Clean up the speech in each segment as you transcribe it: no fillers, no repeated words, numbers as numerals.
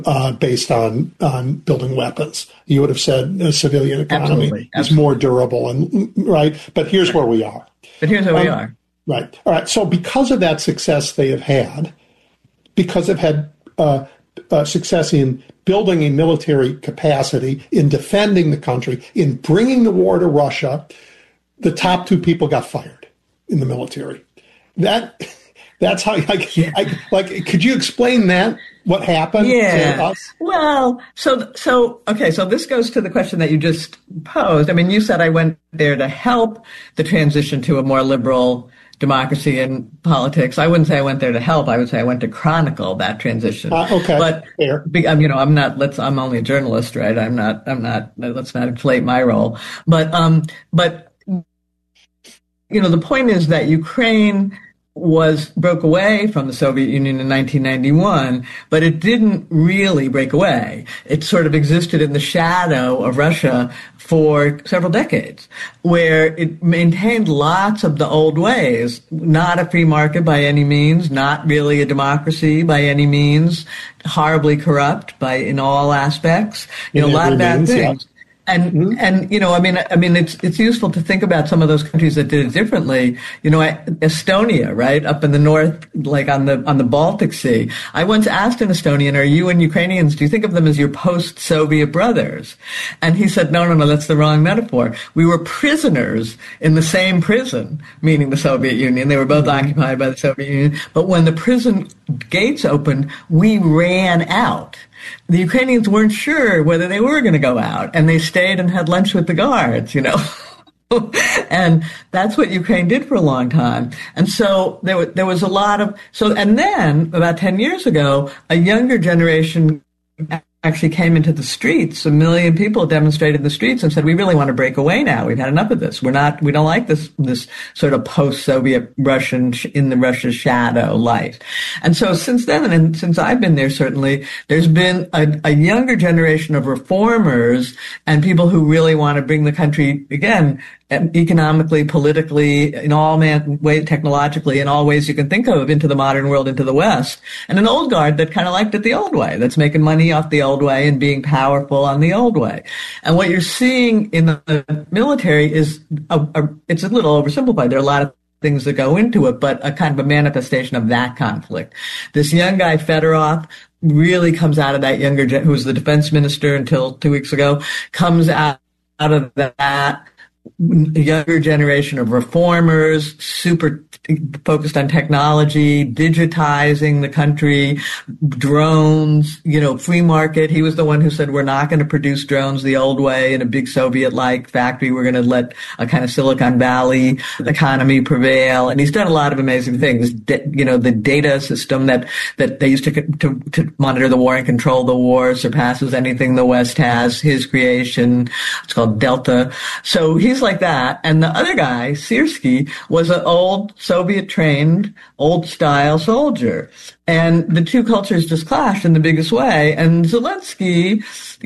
based on building weapons. You would have said the civilian economy is more durable, and right. But here's where we are. Right. All right. So because of that success they have had, because they've had success in building a military capacity, in defending the country, in bringing the war to Russia, the top two people got fired in the military. That's how. Could you explain that? What happened to us? Well, so this goes to the question that you just posed. I mean, you said I went there to help the transition to a more liberal democracy and politics. I wouldn't say I went there to help. I would say I went to chronicle that transition. Okay. But, fair. I'm only a journalist, right? I'm not, let's not inflate my role. But, the point is that Ukraine broke away from the Soviet Union in 1991, but it didn't really break away. It sort of existed in the shadow of Russia for several decades, where it maintained lots of the old ways, not a free market by any means, not really a democracy by any means, horribly corrupt in all aspects, a lot of bad things. Yeah. And it's useful to think about some of those countries that did it differently. Estonia, right up in the north, like on the Baltic Sea. I once asked an Estonian, "Are you and Ukrainians? Do you think of them as your post-Soviet brothers?" And he said, "No, that's the wrong metaphor. We were prisoners in the same prison, meaning the Soviet Union. They were both occupied by the Soviet Union. But when the prison gates opened, we ran out." The Ukrainians weren't sure whether they were going to go out, and they stayed and had lunch with the guards, And that's what Ukraine did for a long time. And so there was a lot of, and then about 10 years ago, a younger generation actually came into the streets. 1 million people demonstrated in the streets and said, "We really want to break away now. We've had enough of this. We don't like this sort of post-Soviet Russian in the Russia's shadow life." And so since then, and since I've been there, certainly there's been a younger generation of reformers and people who really want to bring the country again, economically, politically, in all ways, technologically, in all ways you can think of, into the modern world, into the West, and an old guard that kind of liked it the old way, that's making money off the old way and being powerful on the old way. And what you're seeing in the military is it's a little oversimplified. There are a lot of things that go into it, but a kind of a manifestation of that conflict. This young guy, Fedorov, really comes out of that who was the defense minister until 2 weeks ago, comes out of that younger generation of reformers, super focused on technology, digitizing the country, drones, free market. He was the one who said, "We're not going to produce drones the old way in a big Soviet-like factory. We're going to let a kind of Silicon Valley economy prevail." And he's done a lot of amazing things. The data system that they used to monitor the war and control the war surpasses anything the West has. His creation. It's called Delta. So he's like that. And the other guy, Syrskyi, was an old Soviet-trained, old-style soldier. And the two cultures just clashed in the biggest way. And Zelensky,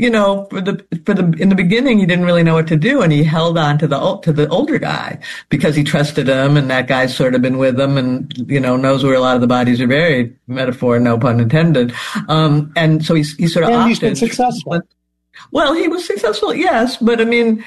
in the beginning, he didn't really know what to do, and he held on to the older guy because he trusted him, and that guy's sort of been with him, and knows where a lot of the bodies are buried. Metaphor, no pun intended. And so he sort of opted. He's been successful. Well, he was successful, yes, but I mean,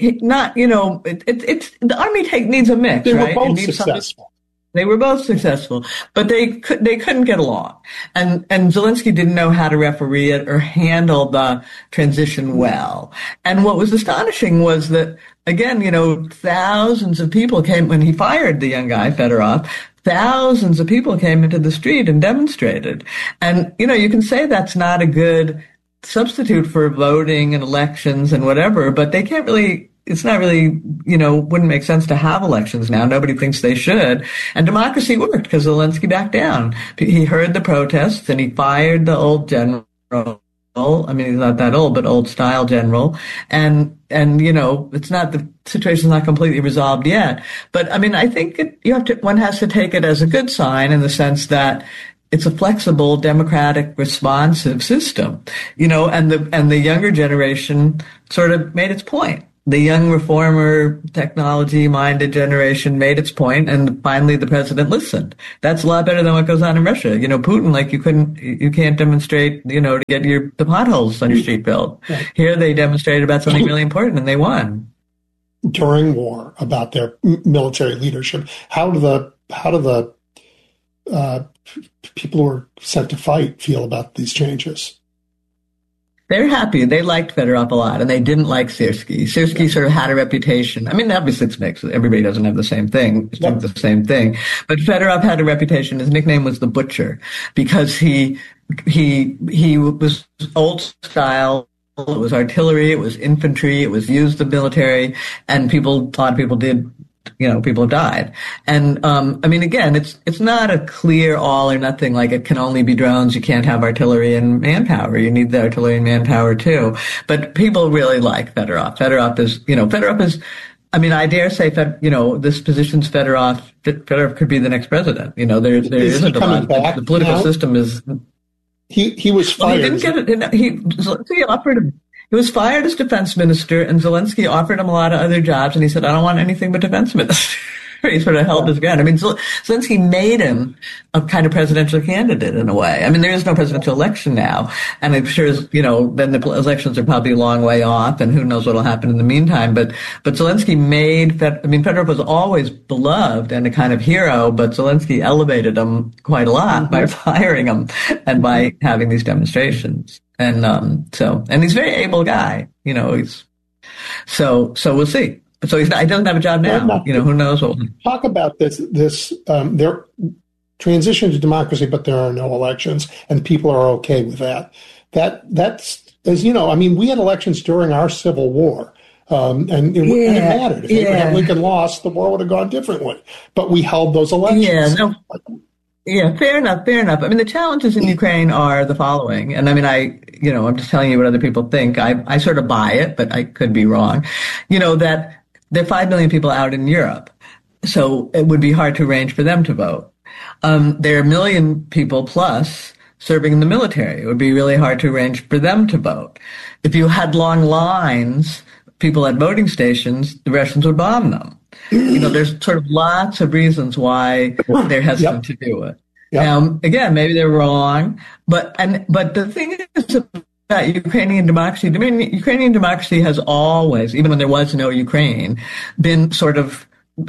the army needs a mix, they right? Were both successful. They were both successful, but they couldn't get along. And Zelensky didn't know how to referee it or handle the transition well. And what was astonishing was that, again, thousands of people came when he fired the young guy, Fedorov. Thousands of people came into the street and demonstrated. And, you can say that's not a good substitute for voting and elections and whatever, but they can't really, it's not really, wouldn't make sense to have elections now. Nobody thinks they should. And democracy worked because Zelensky backed down. He heard the protests and he fired the old general. I mean, he's not that old, but old style general. And it's not, the situation's not completely resolved yet. But I mean, I think one has to take it as a good sign in the sense that it's a flexible, democratic, responsive system, and the younger generation sort of made its point. the young reformer, technology-minded generation made its point, and finally the president listened. That's a lot better than what goes on in Russia. Putin, you can't demonstrate, to get the potholes on your street built. Right. Here they demonstrated about something really important, and they won. During war, about their military leadership, how do the people who are sent to fight feel about these changes? They're happy. They liked Fedorov a lot, and they didn't like Syrskyi. Syrskyi sort of had a reputation. I mean, obviously it's mixed. Everybody doesn't have the same thing, the same thing. But Fedorov had a reputation. His nickname was the Butcher because he was old style. It was artillery. It was infantry. It was used the military, and a lot of people did. People have died. And, again, it's not a clear all or nothing, like it can only be drones. You can't have artillery and manpower. You need the artillery and manpower too. But people really like Fedorov. Fedorov is, I dare say, this positions Fedorov. Fedorov could be the next president. There isn't a lot. The political system is. He was fired. Well, he didn't get it. He offered him. He was fired as defense minister, and Zelensky offered him a lot of other jobs, and he said, I don't want anything but defense minister. He sort of held his ground. Zelensky made him a kind of presidential candidate in a way. There is no presidential election now, and I'm sure, then the elections are probably a long way off, and who knows what will happen in the meantime. But Zelensky Fedorov was always beloved and a kind of hero, but Zelensky elevated him quite a lot by firing him and by having these demonstrations. And he's a very able guy, so we'll see. So he doesn't have a job now. Who knows what will talk about this their transition to democracy, but there are no elections, and people are okay with that. That's, as we had elections during our Civil War. And it mattered. If Abraham Lincoln lost, the war would have gone differently. But we held those elections. Yeah, fair enough. The challenges in Ukraine are the following. And I'm just telling you what other people think. I sort of buy it, but I could be wrong. That there are 5 million people out in Europe. So it would be hard to arrange for them to vote. There are 1 million people plus serving in the military. It would be really hard to arrange for them to vote. If you had long lines, people at voting stations, the Russians would bomb them. There's sort of lots of reasons why they're hesitant to do it. Again, maybe they're wrong, but the thing is about Ukrainian democracy. Ukrainian democracy has always, even when there was no Ukraine, been sort of,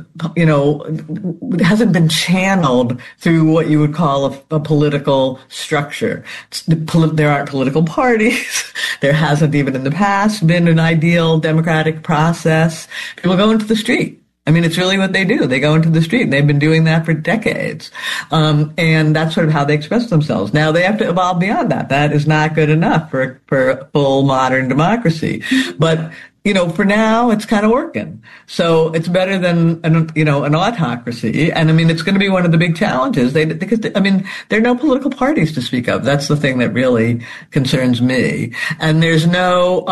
it hasn't been channeled through what you would call a political structure. There aren't political parties. There hasn't even in the past been an ideal democratic process. People go into the street. It's really what they do. They go into the street. They've been doing that for decades. And that's sort of how they express themselves. Now they have to evolve beyond that. That is not good enough for a full modern democracy. But, for now it's kind of working. So it's better than an autocracy. And it's going to be one of the big challenges. Because there are no political parties to speak of. That's the thing that really concerns me. And there's no,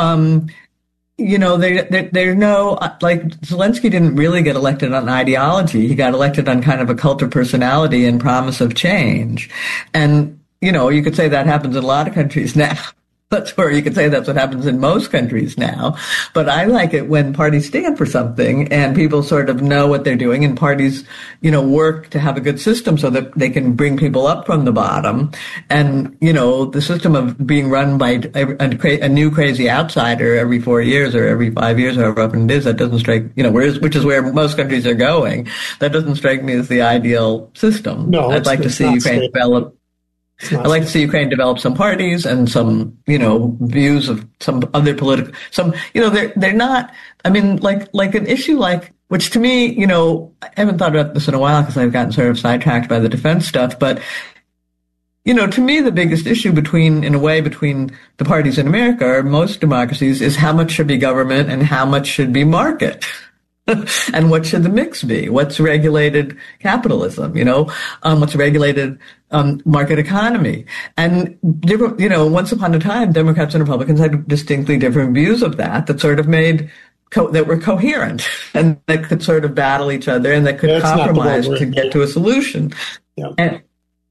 there's no, Zelensky didn't really get elected on ideology. He got elected on kind of a cult of personality and promise of change. And, you could say that happens in a lot of countries now. Or you could say that's what happens in most countries now. But I like it when parties stand for something and people sort of know what they're doing, and parties, work to have a good system so that they can bring people up from the bottom. And, the system of being run by a new crazy outsider every 4 years or every 5 years, however often it is, that doesn't strike, which is where most countries are going. That doesn't strike me as the ideal system. No, I'd like to see Ukraine develop. I'd like to see Ukraine develop some parties and some, views of some other political, they're not, like an issue which to me, I haven't thought about this in a while because I've gotten sort of sidetracked by the defense stuff, but, to me, the biggest issue between the parties in America or most democracies is how much should be government and how much should be market. And what should the mix be? What's regulated capitalism? What's regulated market economy? And once upon a time, Democrats and Republicans had distinctly different views of that sort of made that were coherent and that could sort of battle each other and that could compromise to get to a solution. Yeah.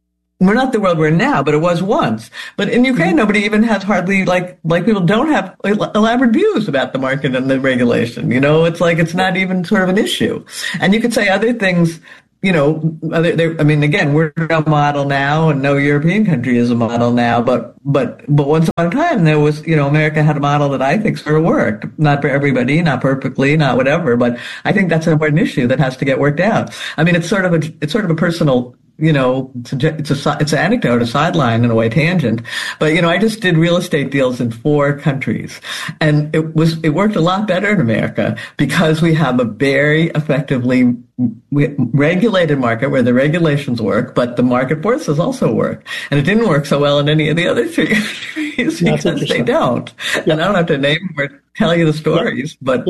we're not the world we're in now, but it was once. But in Ukraine, nobody even has hardly, like people don't have elaborate views about the market and the regulation. It's like it's not even sort of an issue. And you could say other things, again, we're a model now, and no European country is a model now. But once upon a time, there was, America had a model that I think sort of worked. Not for everybody, not perfectly, not whatever. But I think that's an important issue that has to get worked out. I mean, it's sort of a personal. It's an anecdote, a sideline, in a way, tangent. But, I just did real estate deals in 4 countries, and it worked a lot better in America because we have a very effectively regulated market where the regulations work, but the market forces also work. And it didn't work so well in any of the other 3 countries because they don't. Yeah. And I don't have to name them or tell you the stories, but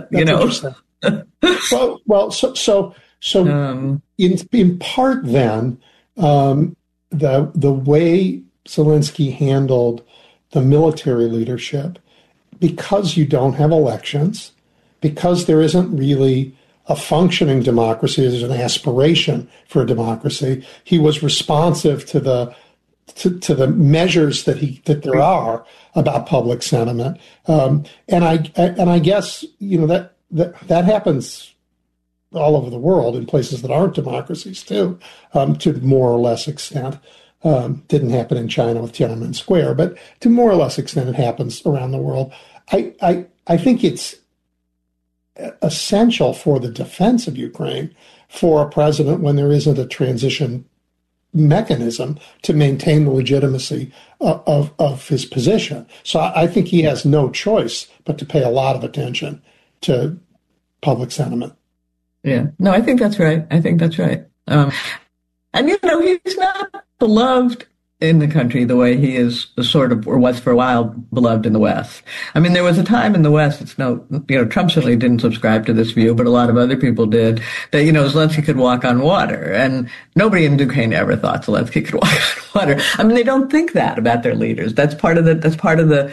So in part, then, the way Zelensky handled the military leadership, because you don't have elections, because there isn't really a functioning democracy, there's an aspiration for a democracy. He was responsive to the measures that there are about public sentiment, and I guess that happens all over the world in places that aren't democracies too, to more or less extent. Didn't happen in China with Tiananmen Square, but to more or less extent it happens around the world. I think it's essential for the defense of Ukraine for a president, when there isn't a transition mechanism, to maintain the legitimacy of his position. So I think he has no choice but to pay a lot of attention to public sentiment. Yeah, no, I think that's right. And, he's not beloved in the country the way he is sort of, or was for a while, beloved in the West. I mean, there was a time in the West, Trump certainly didn't subscribe to this view, but a lot of other people did, that, Zelensky could walk on water. And nobody in Ukraine ever thought Zelensky could walk on water. I mean, they don't think that about their leaders. That's part of the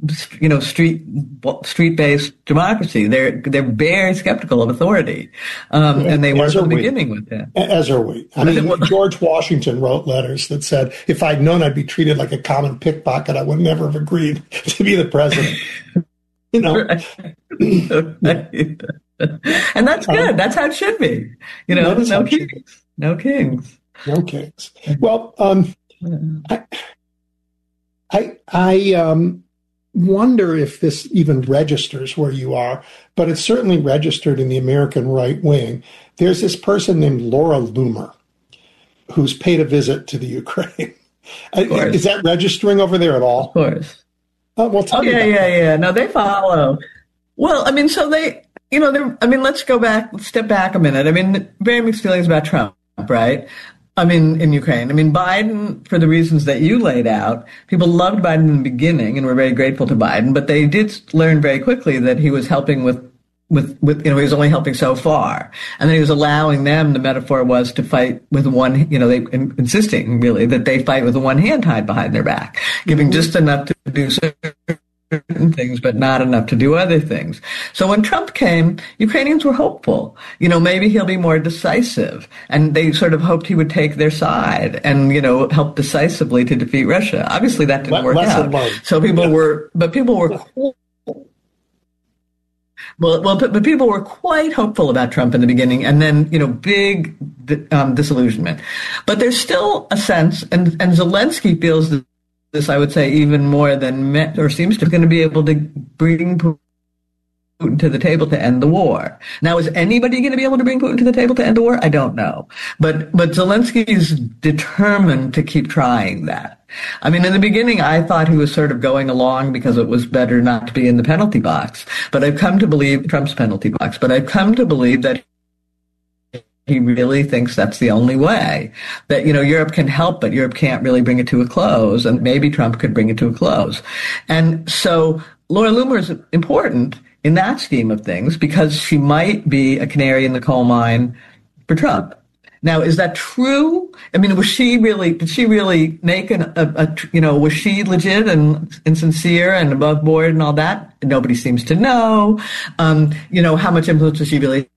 street-based democracy. They're very skeptical of authority. And they were from the beginning with that. As are we. I mean, George Washington wrote letters that said, if I'd known I'd be treated like a common pickpocket, I would never have agreed to be the president. And that's good. That's how it should be. No kings. No kings. No kings. Well, I wonder if this even registers where you are, but it's certainly registered in the American right wing. There's this person named Laura Loomer who's paid a visit to the Ukraine. Is that registering over there at all? Of course. Well, tell me about that. Yeah. No, they follow. Well, I mean, so they, let's step back a minute. I mean, very mixed feelings about Trump, right? I mean, in Ukraine. I mean, Biden, for the reasons that you laid out, people loved Biden in the beginning and were very grateful to Biden, but they did learn very quickly that he was helping with he was only helping so far. And then he was allowing them, the metaphor was, to fight with one, insisting really that they fight with one hand tied behind their back, giving just enough to do certain things, but not enough to do other things. So when Trump came, Ukrainians were hopeful. Maybe he'll be more decisive. And they sort of hoped he would take their side and, help decisively to defeat Russia. Obviously that didn't work out. So people were but people were quite hopeful about Trump in the beginning, and then, big disillusionment. But there's still a sense, and Zelensky feels this, I would say, even more than, or seems to, going to be able to bring Putin to the table to end the war. Now, is anybody going to be able to bring Putin to the table to end the war? I don't know. But Zelensky is determined to keep trying that. I mean, in the beginning, I thought he was sort of going along because it was better not to be in the penalty box. But I've come to believe, Trump's penalty box, but I've come to believe that he really thinks that's the only way. That, Europe can help, but Europe can't really bring it to a close. And maybe Trump could bring it to a close. And so Laura Loomer is important in that scheme of things because she might be a canary in the coal mine for Trump. Now, is that true? I mean, did she really make was she legit and sincere and above board and all that? Nobody seems to know. How much influence does she really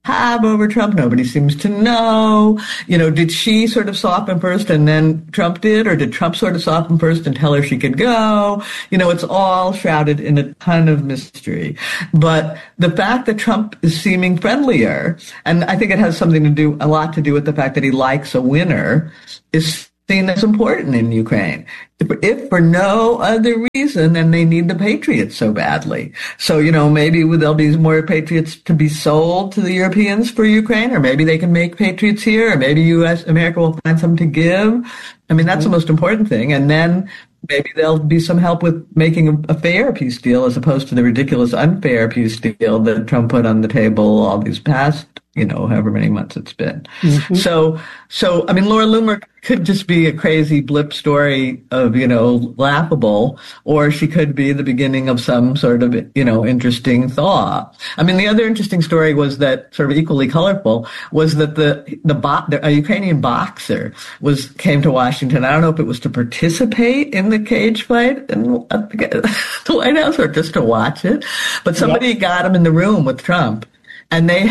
have over Trump. Nobody seems to know. Did she sort of soften first and then Trump did? Or did Trump sort of soften first and tell her she could go? It's all shrouded in a ton of mystery. But the fact that Trump is seeming friendlier, and I think it has a lot to do with the fact that he likes a winner, is seen as important in Ukraine, if for no other reason than they need the Patriots so badly. So, maybe there'll be more Patriots to be sold to the Europeans for Ukraine, or maybe they can make Patriots here, or maybe America will find some to give. I mean, that's the most important thing. And then maybe there'll be some help with making a fair peace deal as opposed to the ridiculous unfair peace deal that Trump put on the table all these past, however many months it's been. Mm-hmm. So, I mean, Laura Loomer could just be a crazy blip story of, laughable, or she could be the beginning of some sort of, interesting thaw. I mean, the other interesting story was that, sort of equally colorful, was that a Ukrainian boxer came to Washington. I don't know if it was to participate in the cage fight in the White House or just to watch it, but somebody got him in the room with Trump. And they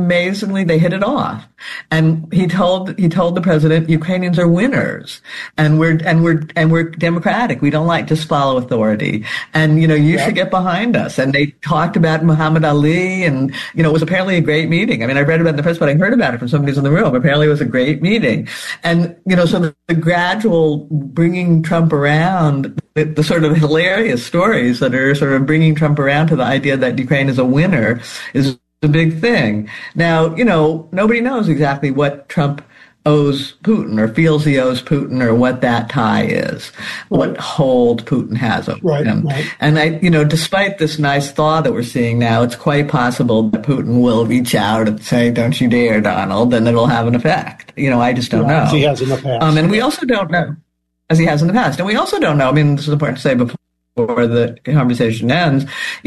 hit it off. And he told the president, Ukrainians are winners, and we're democratic. We don't like just follow authority. And, you should get behind us. And they talked about Muhammad Ali, and, it was apparently a great meeting. I mean, I read about it in the press, but I heard about it from somebody who's in the room. Apparently it was a great meeting. And, so the gradual bringing Trump around, the sort of hilarious stories that are sort of bringing Trump around to the idea that Ukraine is a winner is a big thing. Now, nobody knows exactly what Trump owes Putin or feels he owes Putin or what that tie is, what hold Putin has over him. Right. And despite this nice thaw that we're seeing now, it's quite possible that Putin will reach out and say, don't you dare, Donald, and it'll have an effect. I just don't know. As he has in the past. And we also don't know, as he has in the past. And we also don't know, I mean, this is important to say before the conversation ends,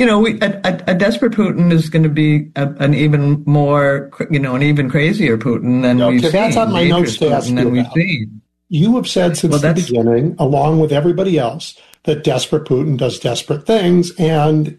a desperate Putin is going to be an even more, an even crazier Putin than we've seen. That's on my notes to ask you about. You have said since the beginning, along with everybody else, that desperate Putin does desperate things, and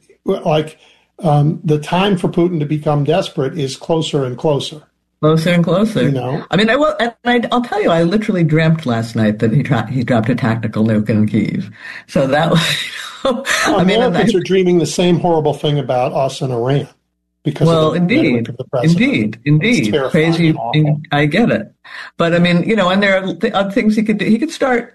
the time for Putin to become desperate is closer and closer. Closer and closer. I mean, I'll tell you, I literally dreamt last night that he dropped a tactical nuke in Kyiv. So that was, Americans are dreaming the same horrible thing about us and Iran because of the rhetoric of the president. Indeed, crazy. I get it, but I mean, and there are other things he could do. He could start,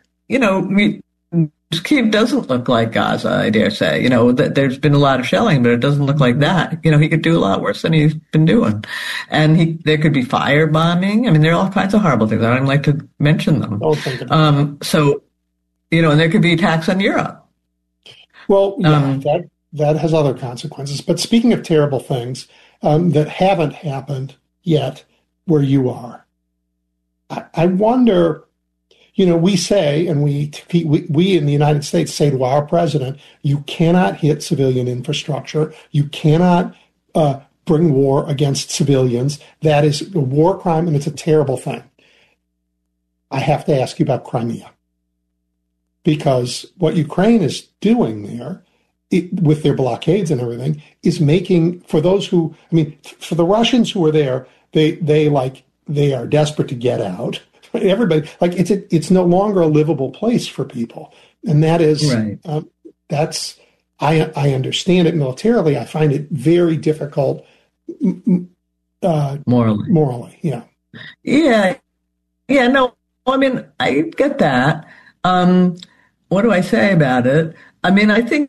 Kyiv doesn't look like Gaza, I dare say. There's been a lot of shelling, but it doesn't look like that. He could do a lot worse than he's been doing. And there could be firebombing. I mean, there are all kinds of horrible things. I don't even like to mention them. Don't think about So, and there could be attacks on Europe. Well, that has other consequences. But speaking of terrible things that haven't happened yet where you are, I wonder... we say, and we in the United States say to our president, you cannot hit civilian infrastructure. You cannot bring war against civilians. That is a war crime, and it's a terrible thing. I have to ask you about Crimea. Because what Ukraine is doing there, with their blockades and everything, is making, for those who, for the Russians who are there, they are desperate to get out. Everybody, it's no longer a livable place for people, and that is right. I understand it militarily. I find it very difficult morally. Yeah. No, I mean, I get that. What do I say about it? I mean, I think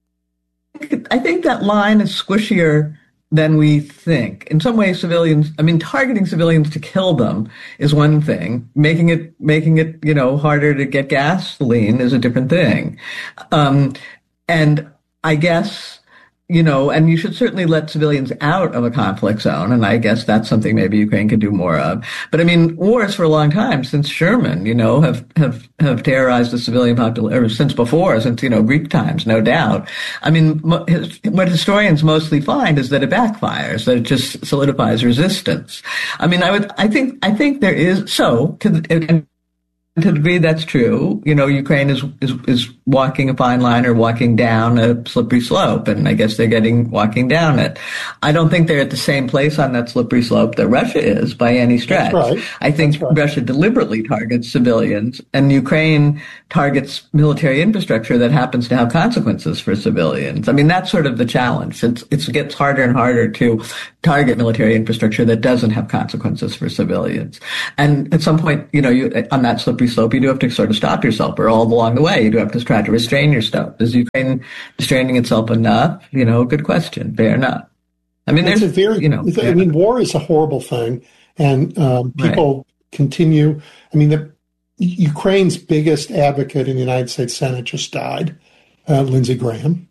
that line is squishier than we think. In some ways, targeting civilians to kill them is one thing. Making it, harder to get gasoline is a different thing. And I guess, and you should certainly let civilians out of a conflict zone. And I guess that's something maybe Ukraine could do more of. But I mean, wars for a long time, since Sherman, have terrorized the civilian population, since Greek times, no doubt. I mean, what historians mostly find is that it backfires, that it just solidifies resistance. I mean, I think there is, to the degree that's true, Ukraine is walking a fine line or walking down a slippery slope, and I guess they're walking down it. I don't think they're at the same place on that slippery slope that Russia is by any stretch. That's right. I think Russia deliberately targets civilians, and Ukraine targets military infrastructure that happens to have consequences for civilians. I mean, that's sort of the challenge. It gets harder and harder to target military infrastructure that doesn't have consequences for civilians. And at some point, on that slippery slope, you do have to sort of stop yourself, or all along the way, you do have to try to restrain yourself. Is Ukraine restraining itself enough? Good question. Fair enough. I mean, war is a horrible thing, and people continue. I mean, Ukraine's biggest advocate in the United States Senate just died, Lindsey Graham.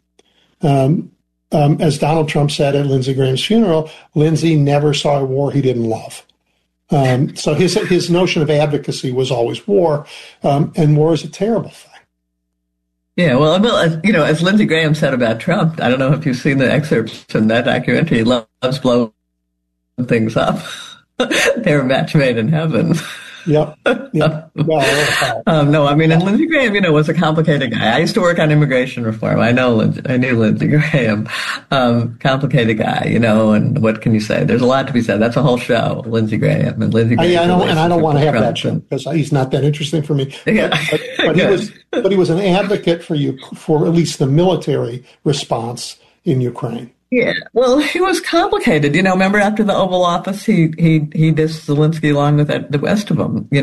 As Donald Trump said at Lindsey Graham's funeral, Lindsey never saw a war he didn't love. So his notion of advocacy was always war, and war is a terrible thing. Yeah, well, as Lindsey Graham said about Trump, I don't know if you've seen the excerpts from that documentary. He loves blowing things up. They're a match made in heaven. Yep. Well, no, I mean, and Lindsey Graham, was a complicated guy. I used to work on immigration reform. I knew Lindsey Graham, complicated guy, and what can you say? There's a lot to be said. That's a whole show, Lindsey Graham and Lindsey Graham. I don't want to have that show because he's not that interesting for me. Yeah. But he was an advocate for at least the military response in Ukraine. Yeah, well, he was complicated. Remember after the Oval Office, he dissed Zelensky along with the rest of them. He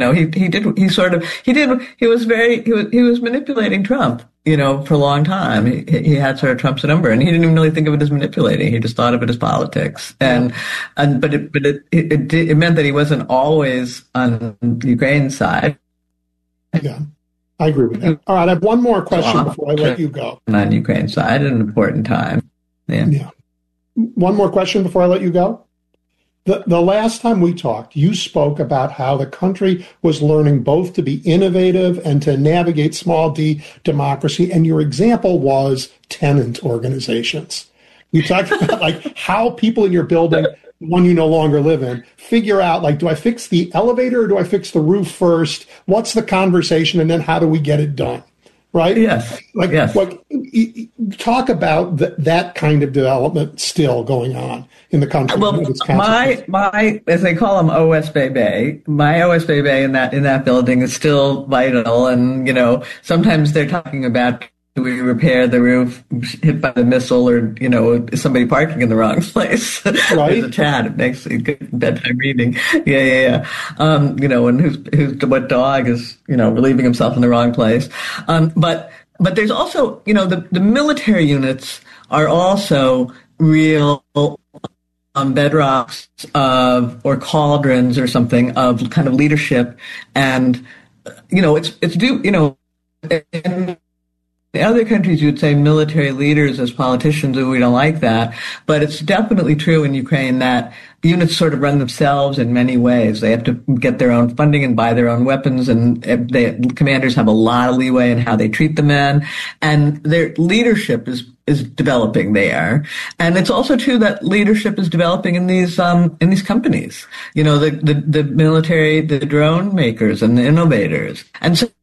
was manipulating Trump, for a long time. He had sort of Trump's number, and he didn't even really think of it as manipulating. He just thought of it as politics. But it meant that he wasn't always on Ukraine's side. Yeah. I agree with that. All right, I have one more question before I let you go. On Ukraine's side at an important time. Yeah. One more question before I let you go. The last time we talked, you spoke about how the country was learning both to be innovative and to navigate small d democracy, and your example was tenant organizations. You talked about how people in your building, the one you no longer live in, figure out do I fix the elevator or do I fix the roof first? What's the conversation, and then how do we get it done? Right? Yes. Talk about that kind of development still going on in the country. Well, my as they call them OSBB, my OSBB in that building is still vital, and sometimes they're talking about, do we repair the roof hit by the missile, or is somebody parking in the wrong place? Right. There's a chat. It makes a good bedtime reading. Yeah. And what dog is relieving himself in the wrong place. But there's also the military units are also real bedrocks or cauldrons or something of kind of leadership, and it's due in other countries, you would say military leaders as politicians, and we don't like that. But it's definitely true in Ukraine that units sort of run themselves in many ways. They have to get their own funding and buy their own weapons, and commanders have a lot of leeway in how they treat the men, and their leadership is developing there. And it's also true that leadership is developing in these companies. The military, the drone makers, and the innovators, and so.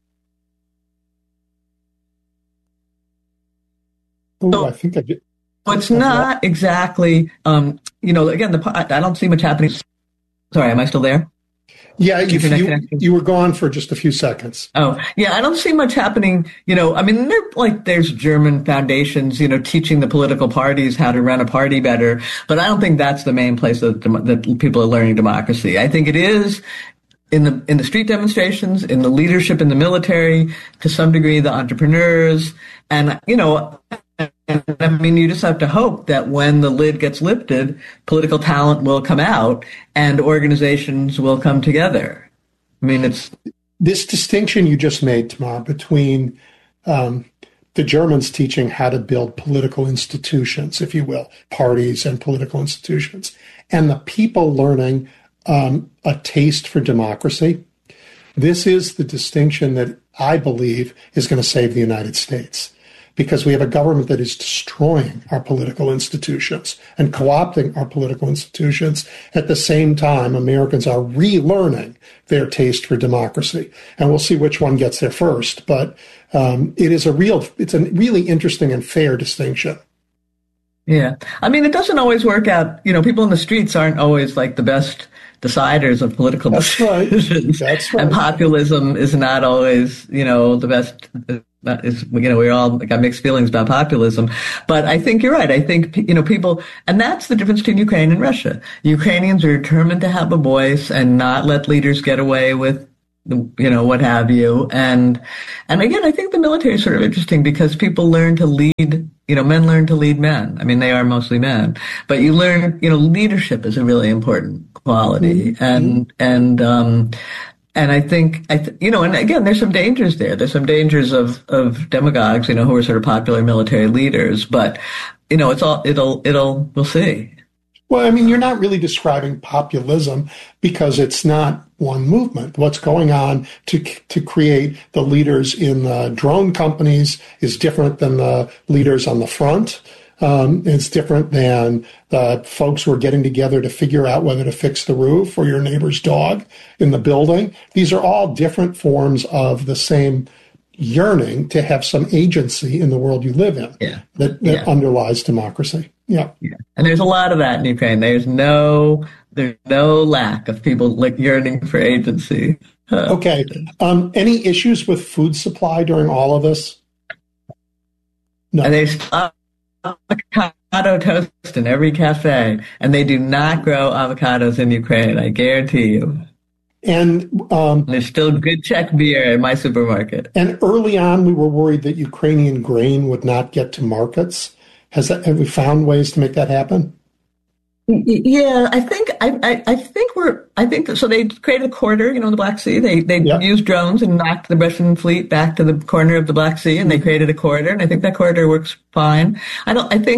I think I did. It's not exactly, again, I don't see much happening. Sorry, am I still there? Yeah, you were gone for just a few seconds. Oh, yeah, I don't see much happening. There's German foundations, teaching the political parties how to run a party better. But I don't think that's the main place that people are learning democracy. I think it is in the street demonstrations, in the leadership in the military, to some degree, the entrepreneurs, and, you just have to hope that when the lid gets lifted, political talent will come out and organizations will come together. It's this distinction you just made, Tamar, between the Germans teaching how to build political institutions, if you will, parties and political institutions, and the people learning a taste for democracy. This is the distinction that I believe is going to save the United States, because we have a government that is destroying our political institutions and co-opting our political institutions. At the same time, Americans are relearning their taste for democracy. And we'll see which one gets there first. But It's a really interesting and fair distinction. Yeah. I mean, it doesn't always work out. People in the streets aren't always like the best deciders of political decisions. That's right. And populism is not always, the best. We all got mixed feelings about populism. But I think you're right. I think, people, and that's the difference between Ukraine and Russia. Ukrainians are determined to have a voice and not let leaders get away with, what have you. And again, I think the military is sort of interesting because people learn to lead, men learn to lead men. I mean, they are mostly men, but you learn, leadership is a really important quality. Mm-hmm. And I think, and again, there's some dangers there. There's some dangers of demagogues, who are sort of popular military leaders, but, we'll see. Well, I mean, you're not really describing populism because it's not one movement. What's going on to create the leaders in the drone companies is different than the leaders on the front. It's different than the folks who are getting together to figure out whether to fix the roof or your neighbor's dog in the building. These are all different forms of the same yearning to have some agency in the world you live in that underlies democracy. Yeah. And there's a lot of that in Ukraine. There's no lack of people yearning for agency. Okay. Any issues with food supply during all of this? No. And there's avocado toast in every cafe, and they do not grow avocados in Ukraine, I guarantee you. And there's still good Czech beer in my supermarket. And early on, we were worried that Ukrainian grain would not get to markets. Have we found ways to make that happen? Yeah, I think so. They created a corridor, in the Black Sea. They used drones and knocked the Russian fleet back to the corner of the Black Sea, and they created a corridor. And I think that corridor works fine. I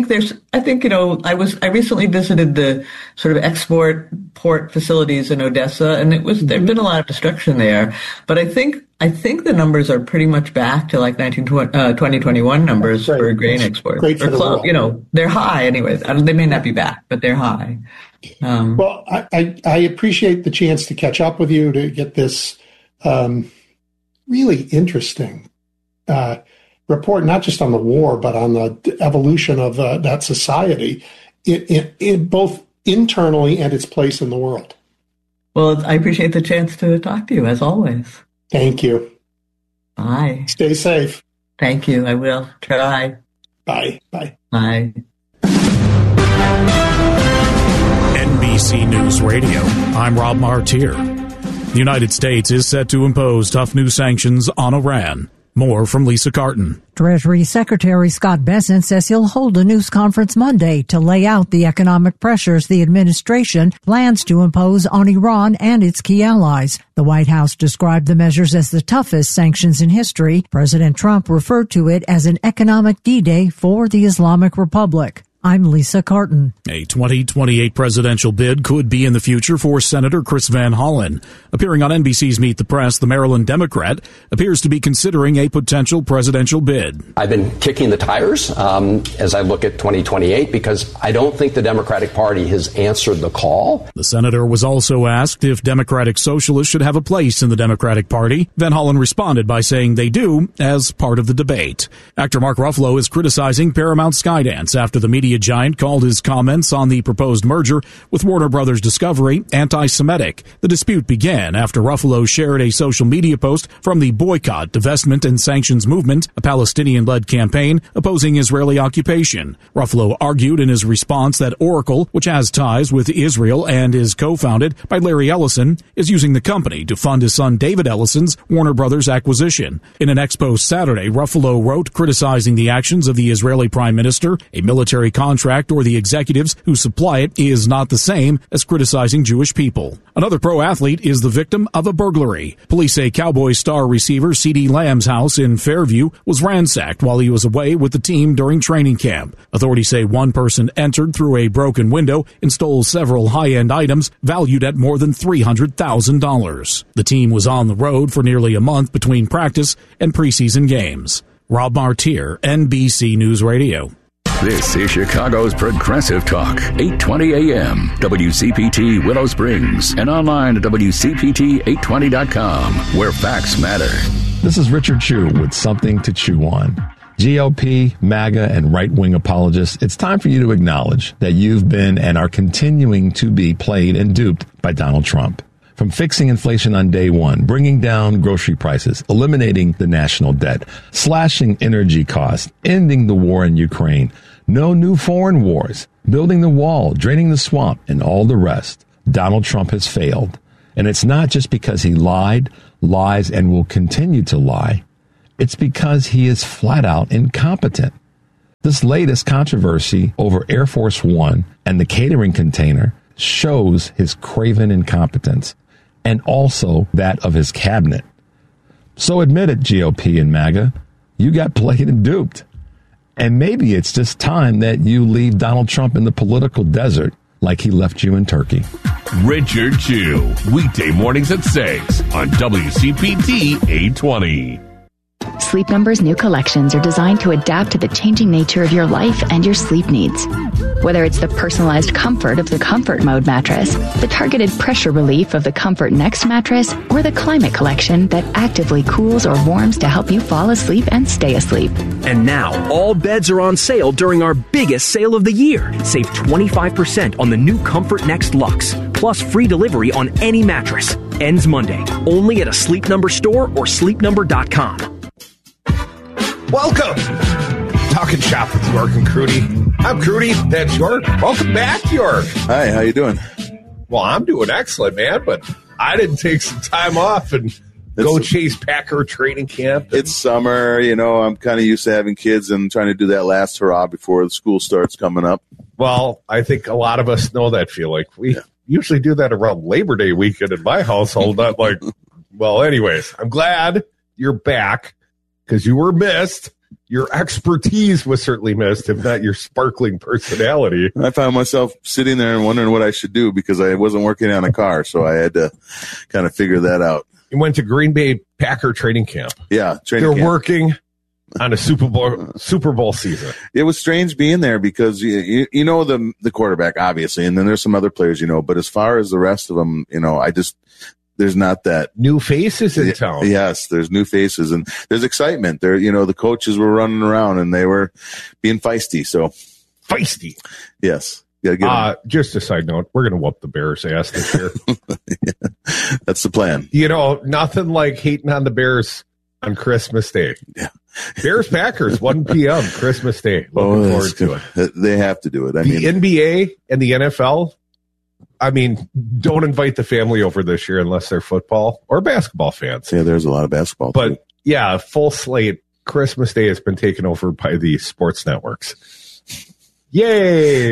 recently visited the sort of export port facilities in Odessa, and there'd been a lot of destruction there. But I think the numbers are pretty much back to like 2021 numbers for grain exports. Great for the world. They're high anyways. They may not be back, but they're high. Well, I appreciate the chance to catch up with you to get this really interesting report, not just on the war, but on the evolution of that society, in both internally and its place in the world. Well, I appreciate the chance to talk to you, as always. Thank you. Bye. Stay safe. Thank you. I will try. Bye. Bye. Bye. NBC News Radio. I'm Rob Martier. The United States is set to impose tough new sanctions on Iran. More from Lisa Carton. Treasury Secretary Scott Bessent says he'll hold a news conference Monday to lay out the economic pressures the administration plans to impose on Iran and its key allies. The White House described the measures as the toughest sanctions in history. President Trump referred to it as an economic D-Day for the Islamic Republic. I'm Lisa Carton. A 2028 presidential bid could be in the future for Senator Chris Van Hollen. Appearing on NBC's Meet the Press, the Maryland Democrat appears to be considering a potential presidential bid. I've been kicking the tires as I look at 2028 because I don't think the Democratic Party has answered the call. The senator was also asked if Democratic Socialists should have a place in the Democratic Party. Van Hollen responded by saying they do as part of the debate. Actor Mark Ruffalo is criticizing Paramount Skydance after the media giant called his comments on the proposed merger with Warner Brothers Discovery anti-Semitic. The dispute began after Ruffalo shared a social media post from the Boycott, Divestment and Sanctions Movement, a Palestinian-led campaign opposing Israeli occupation. Ruffalo argued in his response that Oracle, which has ties with Israel and is co-founded by Larry Ellison, is using the company to fund his son David Ellison's Warner Brothers acquisition. In an ex-post Saturday, Ruffalo wrote criticizing the actions of the Israeli Prime Minister, a military contract, or the executives who supply it is not the same as criticizing Jewish people. Another pro athlete is the victim of a burglary. Police say Cowboys star receiver CeeDee Lamb's house in Fairview was ransacked while he was away with the team during training camp. Authorities say one person entered through a broken window and stole several high-end items valued at more than $300,000. The team was on the road for nearly a month between practice and preseason games. Rob Martier, NBC News Radio. This is Chicago's Progressive Talk, 820 AM, WCPT Willow Springs, and online at WCPT820.com, where facts matter. This is Richard Chew with Something to Chew On. GOP, MAGA, and right-wing apologists, it's time for you to acknowledge that you've been and are continuing to be played and duped by Donald Trump. From fixing inflation on day one, bringing down grocery prices, eliminating the national debt, slashing energy costs, ending the war in Ukraine, no new foreign wars, building the wall, draining the swamp, and all the rest, Donald Trump has failed. And it's not just because he lied, lies, and will continue to lie. It's because he is flat out incompetent. This latest controversy over Air Force One and the catering container shows his craven incompetence and also that of his cabinet. So admit it, GOP and MAGA, you got played and duped. And maybe it's just time that you leave Donald Trump in the political desert like he left you in Turkey. Richard Chew, weekday mornings at 6 on WCPT 820. Sleep Number's new collections are designed to adapt to the changing nature of your life and your sleep needs. Whether it's the personalized comfort of the Comfort Mode mattress, the targeted pressure relief of the Comfort Next mattress, or the Climate Collection that actively cools or warms to help you fall asleep and stay asleep. And now, all beds are on sale during our biggest sale of the year. Save 25% on the new Comfort Next Luxe, plus free delivery on any mattress. Ends Monday, only at a Sleep Number store or sleepnumber.com. Welcome. Talking shop with York and Crudy. I'm Crudy. That's York. Welcome back, York. Hi, how you doing? Well, I'm doing excellent, man, but I didn't take some time off and go chase Packer training camp. It's summer, you know, I'm kind of used to having kids and trying to do that last hurrah before the school starts coming up. Well, I think a lot of us know that feeling. We usually do that around Labor Day weekend in my household, not like, well, anyways, I'm glad you're back. Because you were missed. Your expertise was certainly missed, if not your sparkling personality. I found myself sitting there and wondering what I should do because I wasn't working on a car, so I had to kind of figure that out. You went to Green Bay Packer training camp. Yeah, training camp. They're working on a Super Bowl season. It was strange being there because you know the quarterback, obviously, and then there's some other players, you know, but as far as the rest of them, you know, there's not that new faces in town. Yes, there's new faces and there's excitement. There, you know, the coaches were running around and they were being feisty. So feisty. Yes. Just a side note, we're going to whoop the Bears' ass this year. Yeah, that's the plan. You know, nothing like hating on the Bears on Christmas Day. Yeah. Bears Packers 1 p.m. Christmas Day. Looking forward to it. They have to do it. The NBA and the NFL. I mean, don't invite the family over this year unless they're football or basketball fans. Yeah, there's a lot of basketball. But, too. Yeah, full slate. Christmas Day has been taken over by the sports networks. Yay!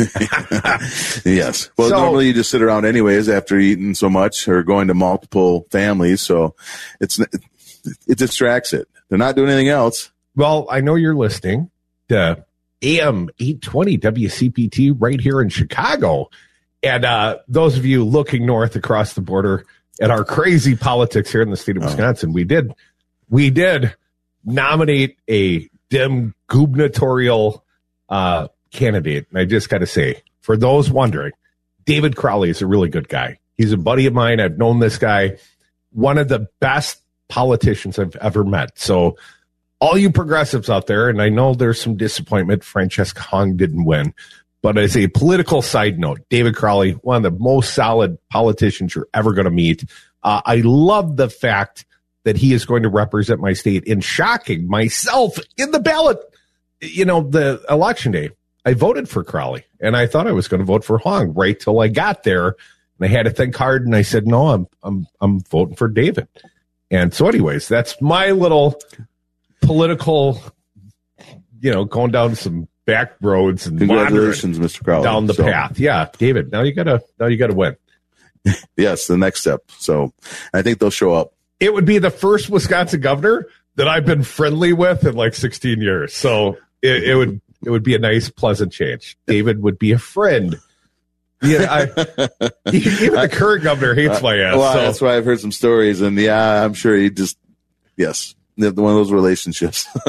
Yes. Well, normally you just sit around anyways after eating so much or going to multiple families, so it distracts it. They're not doing anything else. Well, I know you're listening to AM 820 WCPT right here in Chicago. And those of you looking north across the border at our crazy politics here in the state of Wisconsin, we did nominate a Dem gubernatorial candidate. And I just got to say, for those wondering, David Crowley is a really good guy. He's a buddy of mine. I've known this guy, one of the best politicians I've ever met. So all you progressives out there, and I know there's some disappointment, Francesca Hong didn't win. But as a political side note, David Crowley, one of the most solid politicians you're ever going to meet. I love the fact that he is going to represent my state in shocking myself in the ballot. You know, the election day, I voted for Crowley, and I thought I was going to vote for Hong right till I got there. And I had to think hard, and I said, no, I'm voting for David. And so anyways, that's my little political, you know, going down some back roads and congratulations, Mr. Crowley, down the path. Yeah, David. Now you gotta win. Yes, the next step. So I think they'll show up. It would be the first Wisconsin governor that I've been friendly with in like 16 years. So it would be a nice, pleasant change. David would be a friend. Yeah, even the current governor hates my ass. Well, that's why I've heard some stories, and yeah, I'm sure he just one of those relationships.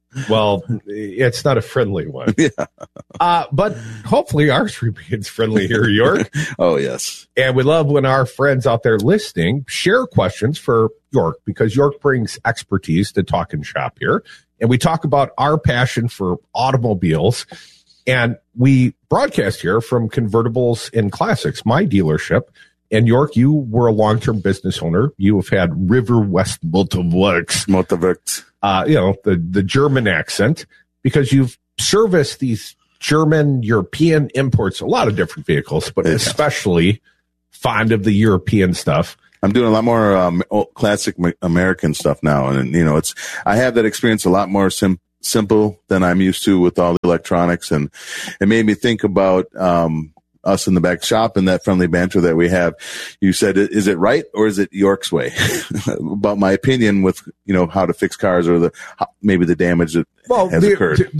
Well, it's not a friendly one. Yeah. But hopefully ours remains friendly here, York. Oh, yes. And we love when our friends out there listening share questions for York, because York brings expertise to Talk and Shop here. And we talk about our passion for automobiles. And we broadcast here from Convertibles and Classics, my dealership. And York, you were a long-term business owner. You have had River West Motorworks. The German accent, because you've serviced these German, European imports, a lot of different vehicles, but especially fond of the European stuff. I'm doing a lot more classic American stuff now. And, I have that experience a lot more simple than I'm used to with all the electronics. And it made me think about us in the back shop and that friendly banter that we have. You said, is it right or is it York's way? About my opinion with, how to fix cars or maybe the damage that has occurred.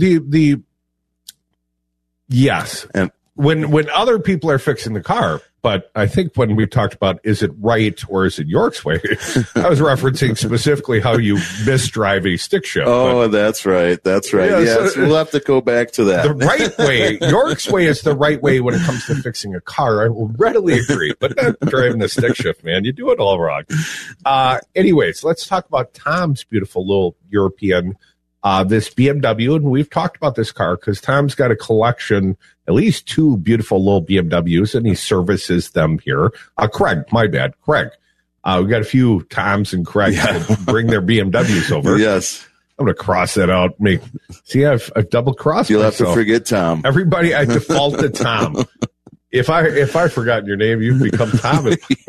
Yes. And when other people are fixing the car, but I think when we've talked about is it right or is it York's way, I was referencing specifically how you misdrive a stick shift. Oh, that's right. That's right. Yes, we'll have to go back to that. The right way, York's way is the right way when it comes to fixing a car. I will readily agree, but not driving the stick shift, man. You do it all wrong. Anyways, let's talk about Tom's beautiful little European this BMW, and we've talked about this car because Tom's got a collection, at least 2 beautiful little BMWs, and he services them here. Craig, my bad, Craig. We've got a few Toms and Craig that bring their BMWs over. Yes. I'm going to cross that out. I've double crossed You'll myself. Have to forget Tom. Everybody, I default to Tom. If I've forgotten your name, you've become Tom.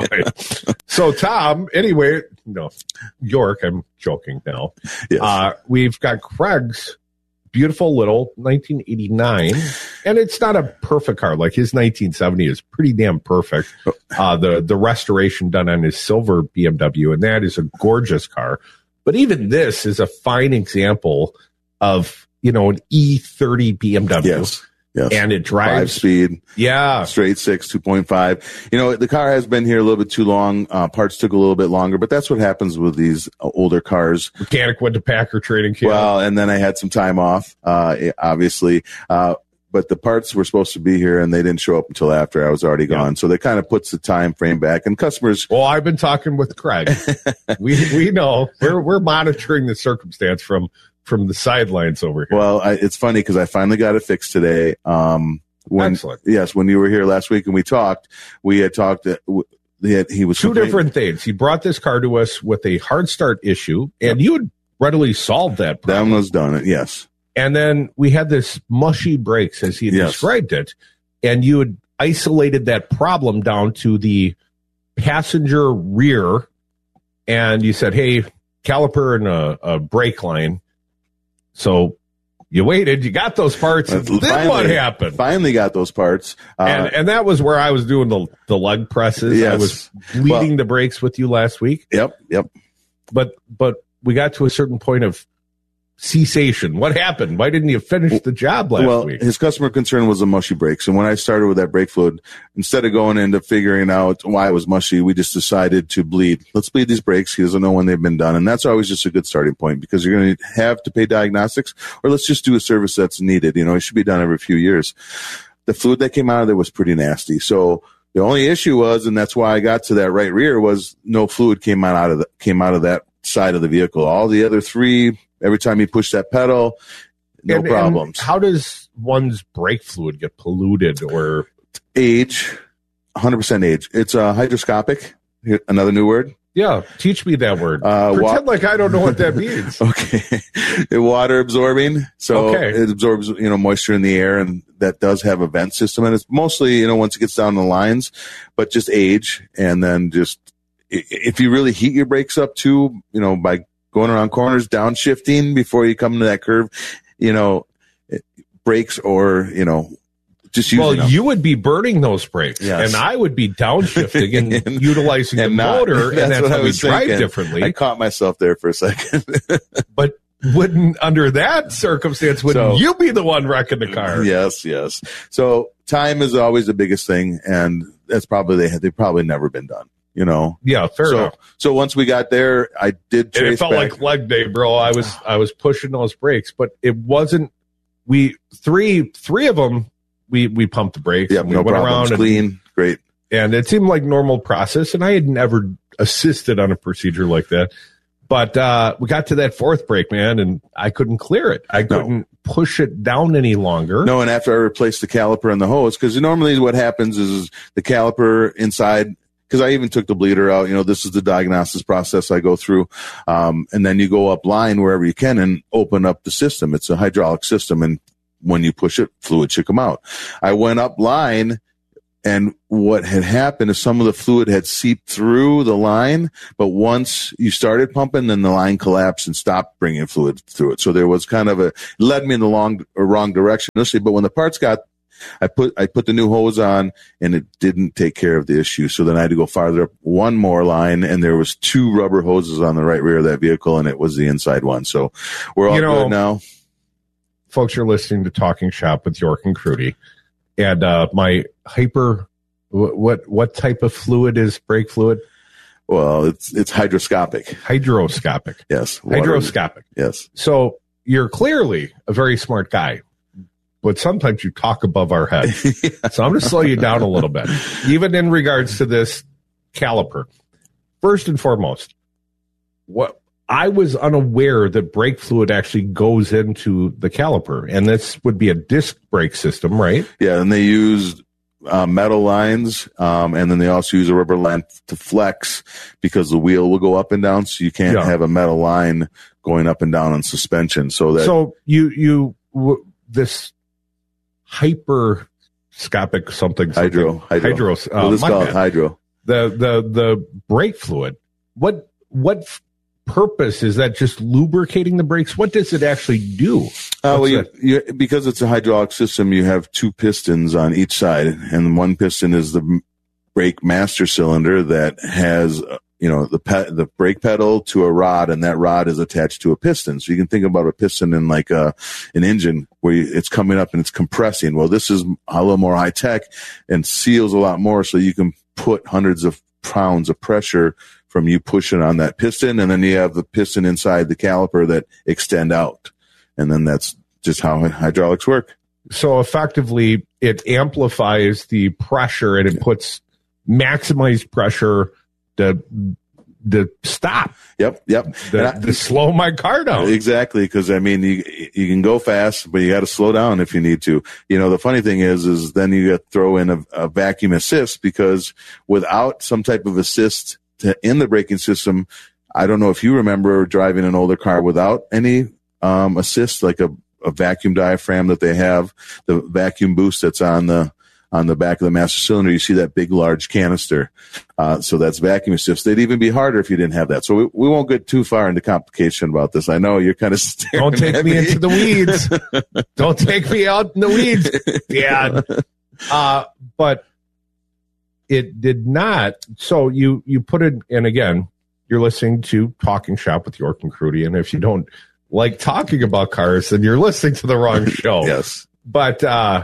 So Tom, anyway, York, I'm joking now. Yes. We've got Craig's beautiful little 1989, and it's not a perfect car. Like his 1970 is pretty damn perfect. The restoration done on his silver BMW, and that is a gorgeous car. But even this is a fine example of, an E30 BMW. Yes. Yes. And it drives 5-speed. Yeah. Straight 6, 2.5. The car has been here a little bit too long. Parts took a little bit longer, but that's what happens with these older cars. Mechanic went to Packer Trading Camp. Well, and then I had some time off, obviously. But the parts were supposed to be here and they didn't show up until after I was already gone. So that kind of puts the time frame back, and customers. Well, I've been talking with Craig. we know we're monitoring the circumstance from the sidelines over here. Well, it's funny because I finally got it fixed today. Excellent. Yes, when you were here last week and we had talked. He was 2 different things. He brought this car to us with a hard start issue, and you had readily solved that problem. That was done. Yes. And then we had this mushy brakes, as he described it, and you had isolated that problem down to the passenger rear, and you said, hey, caliper and a brake line. So you waited, you got those parts, and then what happened? Finally got those parts. And that was where I was doing the leg presses. Yes. I was bleeding the brakes with you last week. Yep. But we got to a certain point of cessation. What happened? Why didn't you finish the job last week? His customer concern was the mushy brakes. And when I started with that brake fluid, instead of going into figuring out why it was mushy, we just decided to bleed. Let's bleed these brakes. He doesn't know when they've been done. And that's always just a good starting point, because you're going to have to pay diagnostics, or let's just do a service that's needed. It should be done every few years. The fluid that came out of there was pretty nasty. So the only issue was, and that's why I got to that right rear, was no fluid came out of that side of the vehicle. All the other 3, every time you push that pedal, no problems. And how does one's brake fluid get polluted or age? 100% age. It's hydroscopic. Another new word. Yeah, teach me that word. Pretend like I don't know what that means. Okay, water absorbing. So it absorbs moisture in the air, and that does have a vent system. And it's mostly once it gets down the lines, but just age, and then just if you really heat your brakes up too, by going around corners, downshifting before you come to that curve, brakes or, just using them. You would be burning those brakes, and I would be downshifting and utilizing the motor, and that's how we drive differently. I caught myself there for a second. But under that circumstance, wouldn't you be the one wrecking the car? Yes. So time is always the biggest thing, and that's probably they've probably never been done. Yeah, fair enough. So once we got there, I did trace and it felt back. like leg day, bro. I was pushing those brakes, but it wasn't. Three of them, we pumped the brakes. Yeah, we no went problems. around Clean, great. And it seemed like normal process, and I had never assisted on a procedure like that. But we got to that fourth brake, man, and I couldn't clear it. I couldn't push it down any longer. No, and after I replaced the caliper and the hose, because normally what happens is the caliper inside, because I even took the bleeder out. This is the diagnosis process I go through. And then you go up line wherever you can and open up the system. It's a hydraulic system, and when you push it, fluid should come out. I went up line, and what had happened is some of the fluid had seeped through the line, but once you started pumping, then the line collapsed and stopped bringing fluid through it. So there was kind of led me in the wrong direction initially. But when the parts got, I put the new hose on, and it didn't take care of the issue. So then I had to go farther up one more line, and there was 2 rubber hoses on the right rear of that vehicle, and it was the inside one. So we're all good now. Folks, you're listening to Talking Shop with York and Crudy. And my what type of fluid is brake fluid? Well, it's hydroscopic. Hydroscopic. Yes. Hydroscopic. Yes. So you're clearly a very smart guy, but sometimes you talk above our head. Yeah. So I'm going to slow you down a little bit, even in regards to this caliper. First and foremost, I was unaware that brake fluid actually goes into the caliper, and this would be a disc brake system, right? Yeah, and they used metal lines, and then they also use a rubber line to flex because the wheel will go up and down, so you can't have a metal line going up and down on suspension. So this hyperscopic something hydro. Let's call it hydro. The brake fluid. What purpose is that? Just lubricating the brakes? What does it actually do? Because it's a hydraulic system, you have 2 pistons on each side, and one piston is the brake master cylinder that has the brake pedal to a rod, and that rod is attached to a piston. So you can think about a piston in like an engine where it's coming up and it's compressing. Well, this is a little more high tech and seals a lot more, so you can put hundreds of pounds of pressure from you pushing on that piston, and then you have the piston inside the caliper that extend out. And then that's just how hydraulics work. So effectively, it amplifies the pressure, and it puts maximized pressure to stop. Yep. To slow my car down. Exactly, because you can go fast, but you got to slow down if you need to. The funny thing is then you got to throw in a vacuum assist, because without some type of assist in the braking system, I don't know if you remember driving an older car without any assist, like a vacuum diaphragm that they have, the vacuum boost that's on the back of the master cylinder. You see that big, large canister. So that's vacuum assist. They'd even be harder if you didn't have that. So we won't get too far into complication about this. I know you're kind of staring. Don't take me into the weeds. Don't take me out in the weeds. Yeah. But it did not. So you put it in again. You're listening to Talking Shop with York and Crudy, and if you don't like talking about cars, then you're listening to the wrong show. Yes. But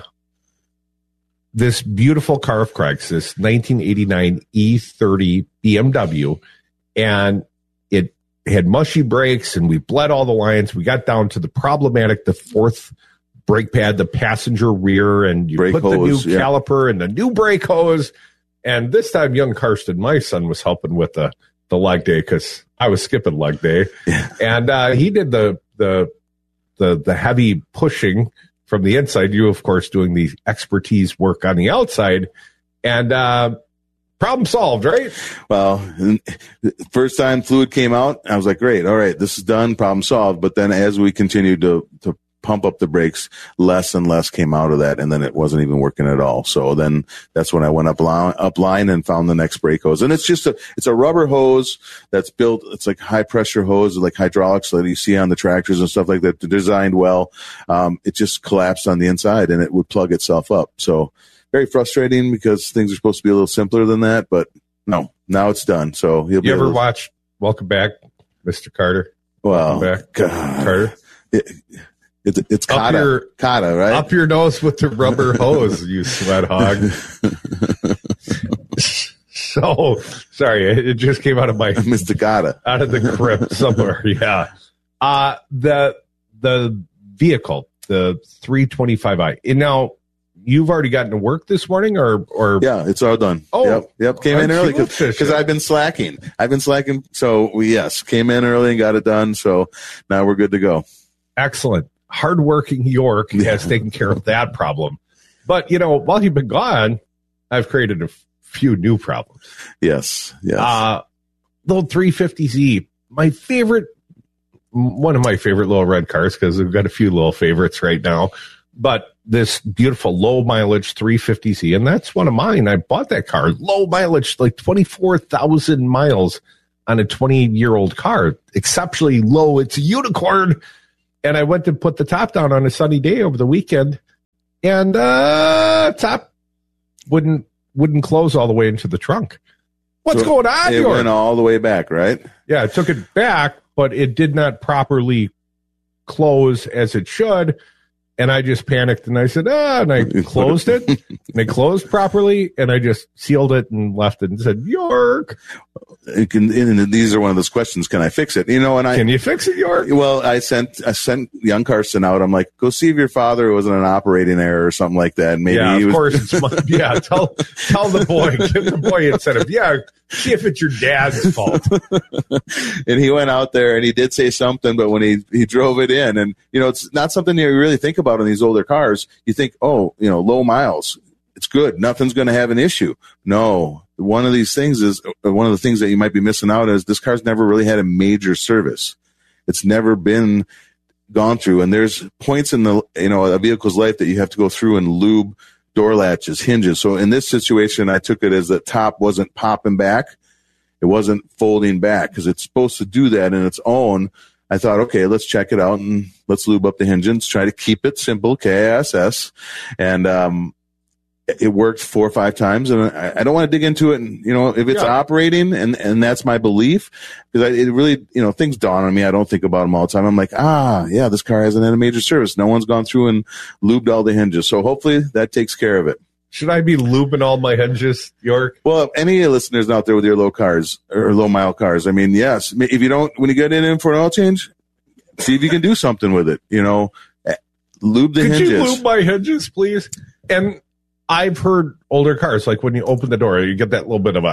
this beautiful car of Craig's, this 1989 E30 BMW, and it had mushy brakes, and we bled all the lines. We got down to the 4th brake pad, the passenger rear, and you put the new caliper and the new brake hose. And this time, young Karsten, my son, was helping with the leg day, because I was skipping leg day. Yeah. And he did the heavy pushing from the inside. You, of course, doing the expertise work on the outside. And problem solved, right? Well, first time fluid came out, I was like, great, all right, this is done, problem solved. But then as we continued to pump up the brakes, less and less came out of that, and then it wasn't even working at all. So then that's when I went up line and found the next brake hose. And it's a rubber hose that's built. It's like high pressure hose, like hydraulics that you see on the tractors and stuff like that. They're designed well. It just collapsed on the inside, and it would plug itself up. So very frustrating, because things are supposed to be a little simpler than that. But no, now it's done. So you ever watch Welcome Back, Mr. Carter? Well, Welcome Back, Carter. It's Kata, right? Up your nose with the rubber hose, you sweat hog. So sorry, it just came out of my Mysticata, out of the crypt somewhere. Yeah. The vehicle, the 325i. And now you've already gotten to work this morning, or yeah, it's all done. Oh, yep. Came in early because I've been slacking. So we came in early and got it done. So now we're good to go. Excellent. Hardworking York has taken care of that problem. But while you've been gone, I've created a few new problems. Yes. Little 350Z, one of my favorite little red cars, because we've got a few little favorites right now. But this beautiful low mileage 350Z, and that's one of mine. I bought that car, low mileage, like 24,000 miles on a 20-year-old car, exceptionally low. It's a unicorn. And I went to put the top down on a sunny day over the weekend, and top wouldn't close all the way into the trunk. What's going on here? It went all the way back, right? Yeah, I took it back, but it did not properly close as it should. And I just panicked, and I said, and I closed it, and it closed properly, and I just sealed it and left it and said, York. And these are one of those questions, can I fix it? Can you fix it, York? Well, I sent young Carson out. I'm like, go see if your father wasn't an operating error or something like that. Maybe of course. Tell the boy, give the boy incentive. Yeah, see if it's your dad's fault. And he went out there and he did say something, but when he drove it in, and it's not something you really think about in these older cars. You think, low miles, it's good, nothing's going to have an issue. No, one of these things is one of the things that you might be missing out is this car's never really had a major service. It's never been gone through, and there's points in a vehicle's life that you have to go through and lube door latches, hinges. So in this situation, I took it as the top wasn't popping back. It wasn't folding back because it's supposed to do that in its own. I thought, okay, let's check it out and let's lube up the hinges, try to keep it simple, KISS. And it worked 4 or 5 times. And I don't want to dig into it. And, if it's operating, and that's my belief, because it really, things dawn on me. I don't think about them all the time. I'm like, this car hasn't had a major service. No one's gone through and lubed all the hinges. So hopefully that takes care of it. Should I be lubing all my hinges, York? Well, any of your listeners out there with your low cars or low mile cars, I mean, yes. If you don't, when you get in for an oil change, see if you can do something with it. Lube the hinges. Could you lube my hinges, please? And I've heard older cars, like when you open the door, you get that little bit of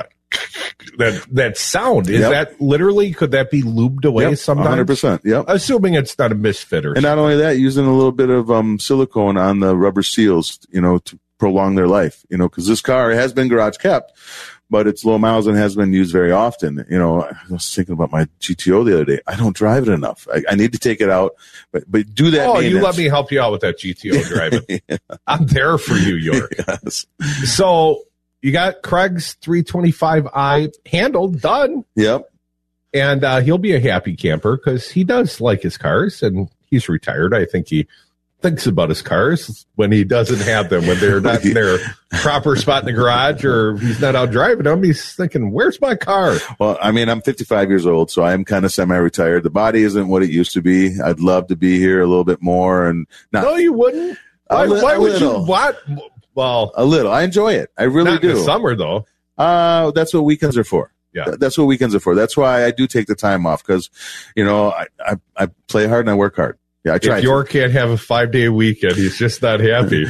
that sound. Is that literally, could that be lubed away sometimes? 100%. Yep. Assuming it's not a misfit or And not only that, using a little bit of silicone on the rubber seals, to prolong their life, because this car has been garage kept, but it's low miles and has been used very often. I was thinking about my GTO the other day. I don't drive it enough. I need to take it out, but do that. Oh, you let me help you out with that GTO driving. Yeah. I'm there for you, York. Yes. So you got Craig's 325i handled, done. Yep. And he'll be a happy camper because he does like his cars, and he's retired. I think he thinks about his cars when he doesn't have them, when they're not in their proper spot in the garage, or he's not out driving them. He's thinking, where's my car? Well, I mean, I'm 55 years old, so I'm kind of semi-retired. The body isn't what it used to be. I'd love to be here a little bit more. And no, you wouldn't. Why would you? What? Well, a little. I enjoy it. I really do. In the summer, though. That's what weekends are for. Yeah, that's what weekends are for. That's why I do take the time off, because, I play hard and I work hard. Yeah, I try. If York can't have a 5-day weekend, he's just not happy.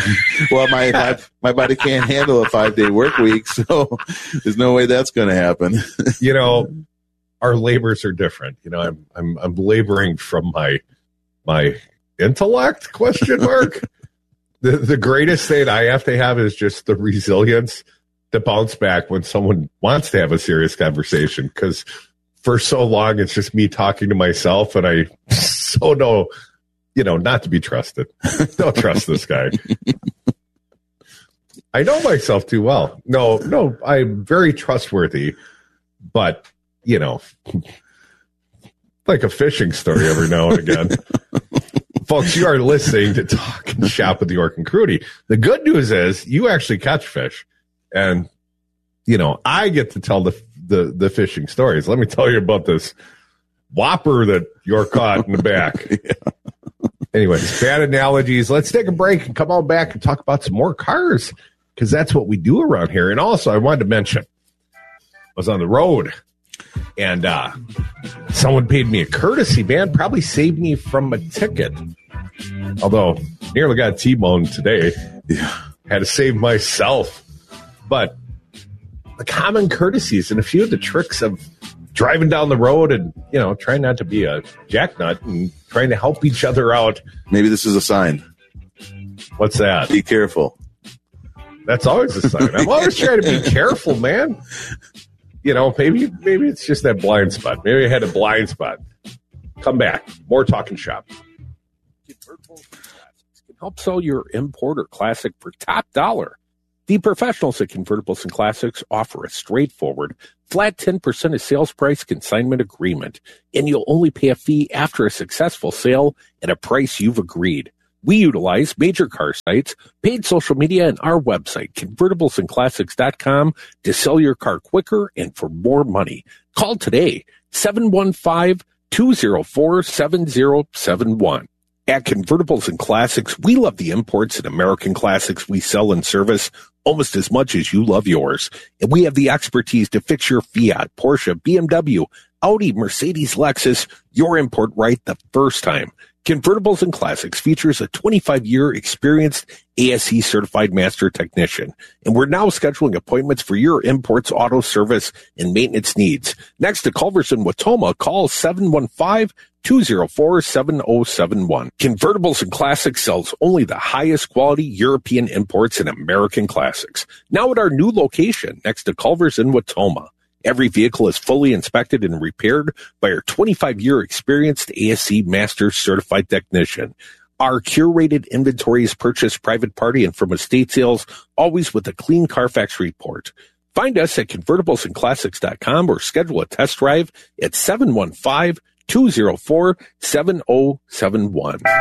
my body can't handle a 5-day work week, so there's no way that's going to happen. Our labors are different. I'm laboring from my intellect ? The greatest thing I have to have is just the resilience to bounce back when someone wants to have a serious conversation, because for so long it's just me talking to myself, and I so know, not to be trusted. Don't trust this guy. I know myself too well. No, I'm very trustworthy, but like a fishing story every now and again. Folks, you are listening to Talk and Shop with York and Crudy. The good news is you actually catch fish, and I get to tell the fishing stories. Let me tell you about this whopper that you're caught in the back. Yeah. Anyways, bad analogies. Let's take a break and come on back and talk about some more cars, because that's what we do around here. And also, I wanted to mention, was on the road, and someone paid me a courtesy, man. Probably saved me from a ticket. Although, nearly got T-boned today. Yeah. Had to save myself. But the common courtesies and a few of the tricks of driving down the road and, trying not to be a jacknut and trying to help each other out. Maybe this is a sign. What's that? Be careful. That's always a sign. I'm always trying to be careful, man. Maybe it's just that blind spot. Maybe I had a blind spot. Come back. More Talking Shop. Convertibles can help sell your import or classic for top dollar. The professionals at Convertibles and Classics offer a straightforward, flat 10% of sales price consignment agreement, and you'll only pay a fee after a successful sale at a price you've agreed. We utilize major car sites, paid social media, and our website, convertiblesandclassics.com, to sell your car quicker and for more money. Call today, 715-204-7071. At Convertibles and Classics, we love the imports and American classics we sell and service almost as much as you love yours. And we have the expertise to fix your Fiat, Porsche, BMW, Audi, Mercedes, Lexus, your import right the first time. Convertibles and Classics features a 25-year experienced ASE certified master technician, and we're now scheduling appointments for your imports, auto service, and maintenance needs. Next to Culver's in Watoma, call 715-204-7071. Convertibles and Classics sells only the highest quality European imports and American classics. Now at our new location next to Culver's in Watoma. Every vehicle is fully inspected and repaired by our 25-year experienced ASE Master Certified Technician. Our curated inventory is purchased private party and from estate sales, always with a clean Carfax report. Find us at convertiblesandclassics.com or schedule a test drive at 715-204-7071.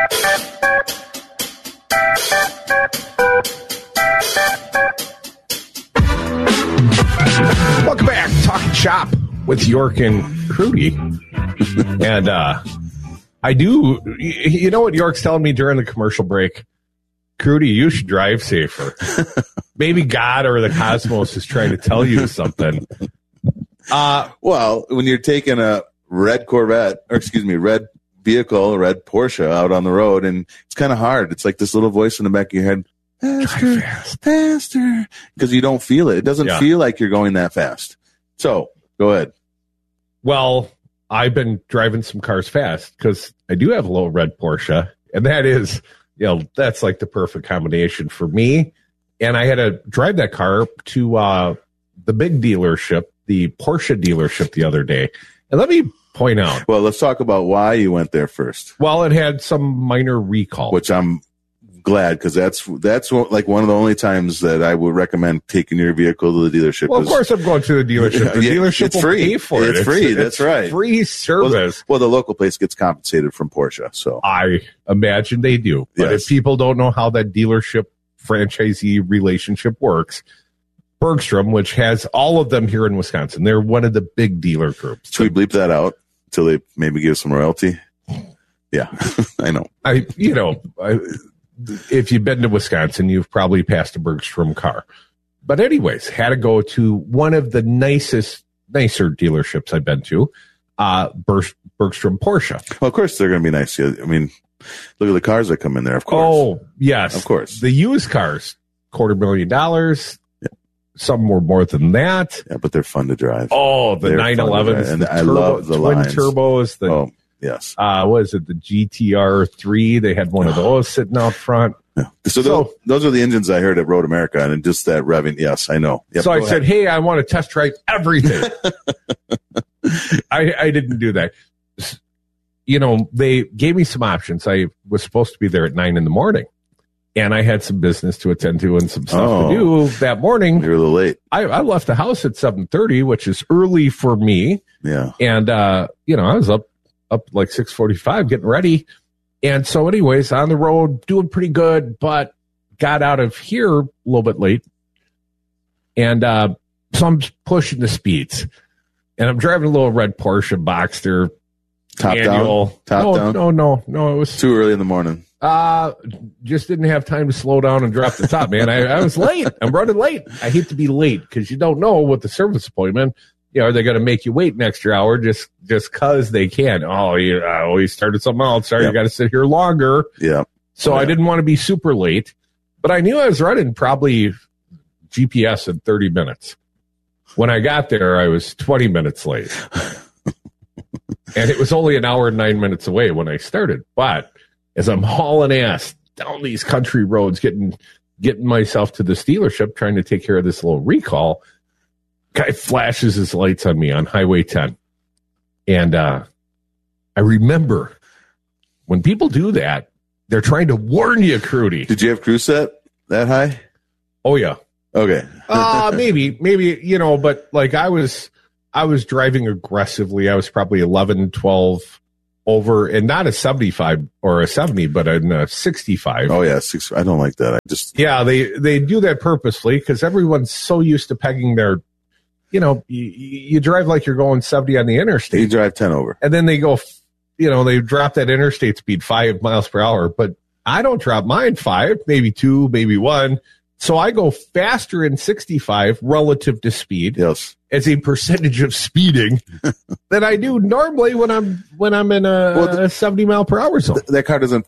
Welcome back. Talking Shop with York and Crudy. And I do, what York's telling me during the commercial break? Crudy, you should drive safer. Maybe God or the cosmos is trying to tell you something. Well, when you're taking a red vehicle, a red Porsche out on the road, and it's kind of hard. It's like this little voice in the back of your head. Faster, because you don't feel it. It doesn't feel like you're going that fast. So go ahead. Well, I've been driving some cars fast because I do have a little red Porsche, and that is, that's like the perfect combination for me. And I had to drive that car to the big dealership, the Porsche dealership, the other day. And let me point out. Well, let's talk about why you went there first. Well, it had some minor recall, which I'm glad, because that's like one of the only times that I would recommend taking your vehicle to the dealership. Well, of course I'm going to the dealership. The dealership will pay for it. It's free. That's right. Free service. Well, the local place gets compensated from Porsche. So I imagine they do. But if people don't know how that dealership franchisee relationship works, Bergstrom, which has all of them here in Wisconsin, they're one of the big dealer groups. Should we bleep that out until they maybe give some royalty? Yeah, I know. If you've been to Wisconsin, you've probably passed a Bergstrom car. But anyways, had to go to one of the nicer dealerships I've been to, Bergstrom Porsche. Well, of course they're going to be nice. I mean, look at the cars that come in there, of course. Oh, yes. Of course. The used cars, $250,000. Yeah. Some were more than that. Yeah, but they're fun to drive. Oh, the 911s. And I love the twin lines. Turbos. Yes. What is it? The GTR3. They had one of those sitting out front. Yeah. So those are the engines I heard at Road America, and just that revving. Yes, I know. Yep, so I said, hey, I want to test drive everything. I didn't do that. They gave me some options. I was supposed to be there at 9 a.m, and I had some business to attend to and some stuff to do that morning. You were a little late. I left the house at 7:30, which is early for me. Yeah. And, I was up like 6:45 getting ready. And so anyways, on the road, doing pretty good, but got out of here a little bit late. And so I'm pushing the speeds. And I'm driving a little red Porsche Boxster. Top down? No. It was too early in the morning. Just didn't have time to slow down and drop the top, man. I was late. I'm running late. I hate to be late because you don't know with the service appointment. are they going to make you wait an extra hour just because they can? Oh, you started something else. Sorry, You got to sit here longer. Yeah. So I didn't want to be super late, but I knew I was running probably GPS in 30 minutes. When I got there, I was 20 minutes late. And it was only an hour and 9 minutes away when I started. But as I'm hauling ass down these country roads, getting myself to the dealership, trying to take care of this little recall, guy flashes his lights on me on Highway 10. And I remember when people do that, they're trying to warn you, Crudy. Did you have cruise set that high? Oh, yeah. Okay. Maybe, but like I was driving aggressively. I was probably 11, 12 over, and not a 75 or a 70, but a 65. Oh, yeah. I don't like that. They do that purposely because everyone's so used to pegging their, you drive like you're going 70 on the interstate. You drive 10 over. And then they go, they drop that interstate speed 5 miles per hour, but I don't drop mine 5, maybe 2, maybe 1. So I go faster in 65 relative to speed. Yes. As a percentage of speeding than I do normally when I'm in a 70 mile per hour zone. That car doesn't